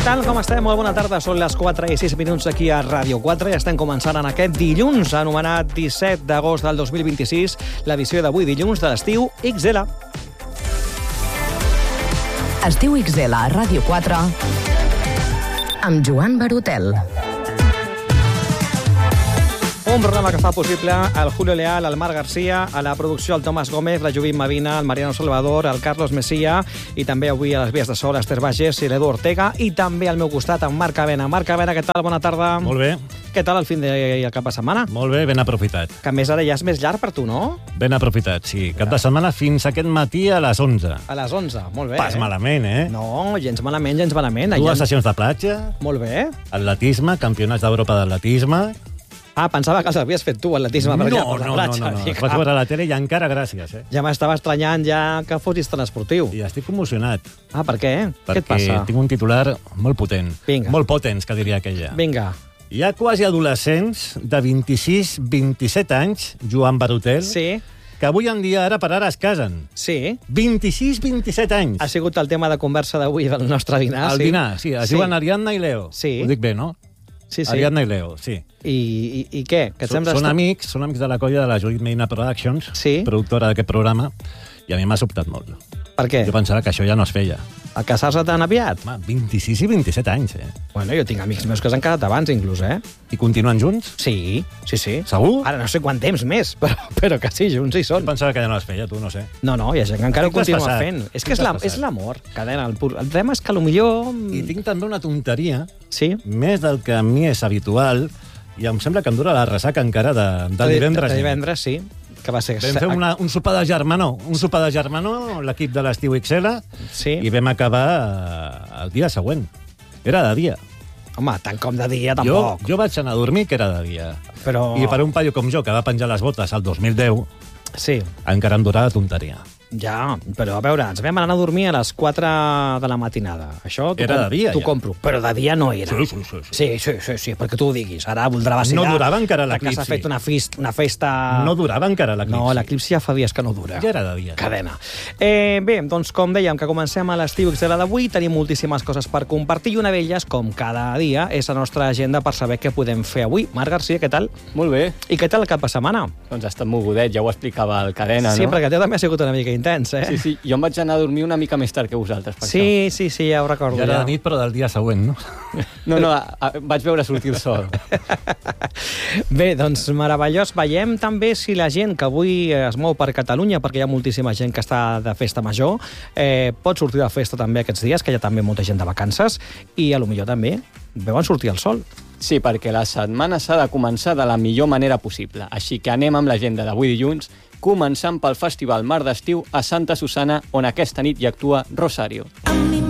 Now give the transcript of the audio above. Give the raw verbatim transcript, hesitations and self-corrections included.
tal, com estem? Molt bona tarda. Són les quatre i sis minuts aquí a Ràdio quatre i estem començant en aquest dilluns, anomenat disset d'agost del dos mil vint-i-sis, l'edició d'avui dilluns de l'estiu X L. Estiu X L a Ràdio quatre amb Joan Barotel. Un programa que fa possible el Julio Leal, el Marc Garcia, a la producció el Tomàs Gómez, la Jovim Mavina, el Mariano Salvador, el Carlos Messia i també avui a les vies de so l'Ester Bages i l'Edu Ortega i també al meu costat en Marc Avena. Marc Avena, què tal? Bona tarda. Molt bé. Què tal el fin de i el cap de setmana? Molt bé, ben aprofitat. Que a més ara ja és més llarg per tu, no? Ben aprofitat, sí. Cap de setmana fins aquest matí a les onze. A les onze, molt bé. Pas eh? malament, eh? No, gens malament, gens malament. Dues Allà... sessions de platja. Molt bé. Atletisme, campionats d'Europa d'atletisme. Ah, pensava que els havies fet tu, atletisme, per allà, No, per la no, no, platja. no, no. Dic, Els vaig ah, veure a la tele i encara gràcies, eh? Ja m'estava estranyant ja que fossis tan esportiu. I estic commocionat. Ah, per què? Què et Perquè passa? tinc un titular molt potent. Vinga. Molt potents, que diria aquella. Vinga. Hi ha quasi adolescents de vint-i-sis vint-i-set anys, Joan Barotel, Sí, que avui en dia, ara per ara, es casen. sí. vint-i-sis vint-i-set anys. Ha sigut el tema de conversa d'avui del nostre dinar. Al sí. dinar, sí. Es Sí. diuen Ariadna i Leo. Sí. Ho dic bé, no? Sí, sí. Ariadna i Leo, sí. I, i, I què? Que et Són, sembla són estra- amics, són amics de la colla de la Judith Medina Productions, Sí. productora d'aquest programa, i a mi m'ha sobtat molt. Per què? Jo pensava que això ja no es feia. A casar-se tan aviat? Home, vint-i-sis i vint-i-set anys, eh? Bueno, jo tinc amics meus que s'han quedat abans, inclús, eh? I continuen junts? Sí, sí, sí. Segur? Ara no sé quant temps més, però, però que sí, junts hi Jo són. pensava que ja no es feia, tu, no sé. No, no, hi ha gent que encara ho Què t'has continua passat? fent. És Què que és t'has la- passat? és l'amor, cadena. El, pur... el tema és que potser... I tinc també una tonteria, Sí? més del que a mi és habitual, i em sembla que em dura la ressaca encara de, de divendres. De divendres, sí. Que va ser... Vam fer una, un sopar de germanor, un sopar de germanor, l'equip de l'estiu X L, Sí. i vam acabar eh, el dia següent. Era de dia. Home, tant com de dia, Jo, tampoc. jo vaig anar a dormir que era de dia. Però... I per un paio com jo, que va penjar les botes al dos mil deu, Sí, encara em durava tonteria. ja, però a veure, ens vam anar a dormir a les quatre de la matinada. Això t'ho Era com- de dia, t'ho ja. compro, però de dia no era. Sí, sí, sí, sí. Sí, sí, sí, sí, perquè tu ho diguis. Ara voldrà vacilar. No durava encara Que l'eclipsi. s'ha fet una, fist, una festa... No durava encara l'eclipsi. No, l'eclipsi ja fa dies que no dura. Ja era de dia. Cadena. Eh, bé, doncs com dèiem que comencem a l'estiu X L d'avui, tenim moltíssimes coses per compartir i una d'elles, com cada dia, és la nostra agenda per saber què podem fer avui. Marc Garcia, què tal? Molt bé, I què tal el cap de setmana? doncs ha estat mogudet, ja ho explicava el Cadena, Sí, no? perquè teu també ha sigut una mica intens, eh? Sí, sí, jo em vaig anar a dormir una mica més tard que vosaltres, per sí, sí, sí, ja ho recordo. Ja era ja. de nit, però del dia següent, no? això. No, no, a, a, vaig veure sortir el sol. Bé, doncs meravellós. Veiem també si la gent que avui es mou per Catalunya, perquè hi ha moltíssima gent que està de festa major, eh, pot sortir de festa també aquests dies, que hi ha també molta gent de vacances, i a lo millor també veuen sortir el sol. Sí, perquè la setmana s'ha de començar de la millor manera possible. Així que anem amb l'agenda d'avui dilluns, començant pel Festival Mar d'Estiu a Santa Susana, on aquesta nit hi actua Rosario. A mi